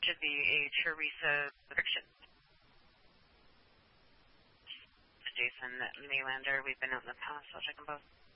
should be a Teresa restriction. Jason Maylander, we've been out in the past. I'll check them both.